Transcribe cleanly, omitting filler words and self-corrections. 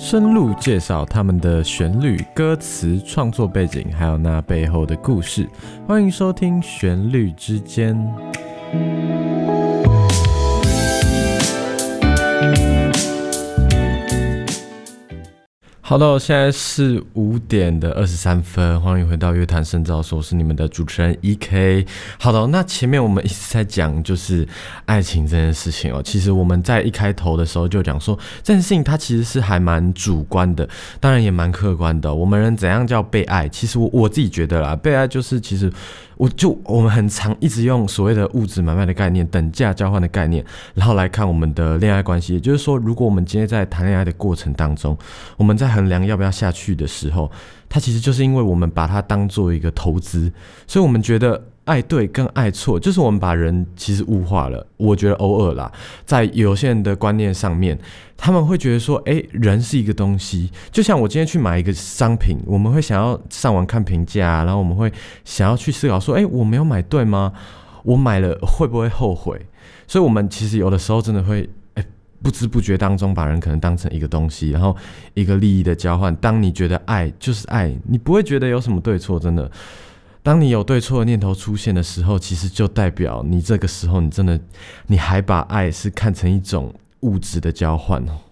深入介绍他们的旋律、歌词、创作背景，还有那背后的故事。欢迎收听《旋律之间》。Hello， 现在是5点23分，欢迎回到乐坛深造所，我是你们的主持人 EK。好的，那前面我们一直在讲就是爱情这件事情哦。其实我们在一开头的时候就讲说，这件事情它其实是还蛮主观的，当然也蛮客观的。我们人怎样叫被爱？其实我自己觉得啦，被爱就是其实我们很常一直用所谓的物质买卖的概念、等价交换的概念，然后来看我们的恋爱关系。也就是说，如果我们今天在谈恋爱的过程当中，我们在衡量要不要下去的时候，它其实就是因为我们把它当做一个投资，所以我们觉得爱对跟爱错，就是我们把人其实物化了。我觉得偶尔啦，在有些人的观念上面，他们会觉得说，人是一个东西，就像我今天去买一个商品，我们会想要上网看评价，然后我们会想要去思考说，我没有买对吗？我买了会不会后悔？所以我们其实有的时候真的会不知不觉当中把人可能当成一个东西，然后一个利益的交换。当你觉得爱就是爱，你不会觉得有什么对错，真的。当你有对错的念头出现的时候，其实就代表你这个时候你还把爱是看成一种物质的交换哦。